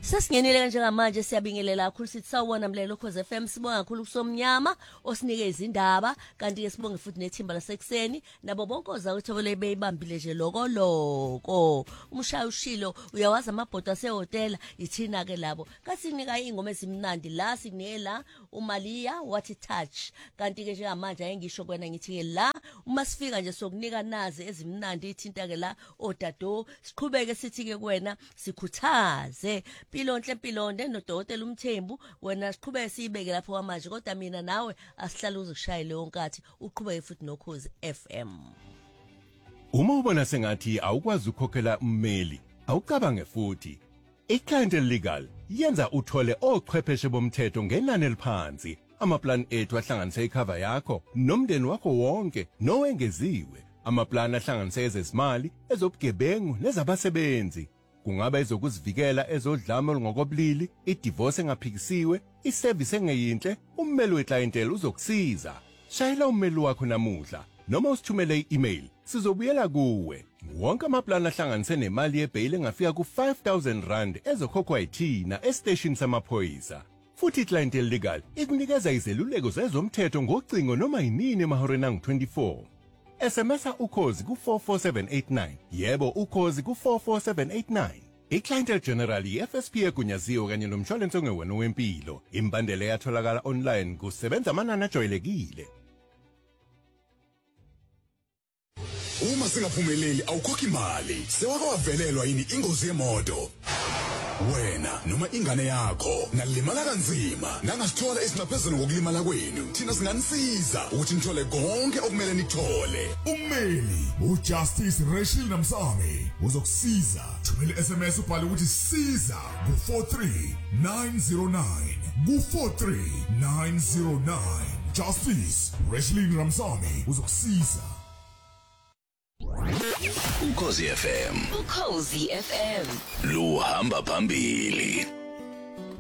Sasingenile kanje ngamanje siyabingelela kakhulu sithi sawubona mlelo Khoze FM sibonga kakhulu kusomnyama osinike izindaba kanti ke sibonge futhi nethimba lasekuseni nabo bonke ozakuthobele beyibambile nje lokho umshayo ushilo uyawazi amabhodo asehotela ithina ke labo kasinika ingoma ezimnandi la sinike la uMalia what it touch kanti ke njengamanje ayengisho kwena ngithi ke la uma sifika nje sokunika nazi ezimnandi ithinta ke la odado siqhubeke sithi ke kwena sikhuthaze Pilonhle nodokotela uMthembu wena siqhubeke siyibeke lapho kwamanje kodwa mina nawe asihlala uzokushayela yonkathi uqhubeke futhi noKhozi FM. Uma ubona sengathi awukwazi ukukhokhela ummeli awucabange futhi iClientele Legal yenza uthole ochwepheshe bomthetho ngenani eliphansi amaplan ethu ahlanganise icover yakho nomndeni wakho wonke nowengeziwe amaplan ahlanganise ezezimali ezobugebengu nezabasebenzi kungaba ezokuzivikela ezodlame olungokobulili idivorce engaphikisiwe iservice engeyinhle ummeli weClientele uzokusiza shayela ummeli wakho namuhla noma usithumele i-email sizobuyela kuwe wonke amaplan ahlanganise nemali yebail engafika ku-R5,000 rand ezokhokhwa yithina estation samaphoyisa futhi iClientele Legal ikunikeza izeluleko zezomthetho ngocingo noma yinini emahoreni angu-24 SMS ukhozi ku44789 yebo ukhozi ku44789 iClientele General iFSP egunyaziwe kanye nomshwalense ongewena wempilo imbandela yatholakala online kusebenza amanani ajwayelekile Uma singaphumeleli awukhokhi imali sewake wavelelwa yini ingozi yemoto wena noma ingane yakho nalimala kanzima nangasithola esingaphezulu ngokulimala kwenu thina singanisiza ukuthi nithole konke okumele nikuthole ummeli uJustice Rachel Namsame uzokusiza thumela SMS ubhale ukuthi siza ku43909 ku43909 Justice Rachel Namsame uzokusiza Ukhozi FM Ukhozi FM luhamba phambili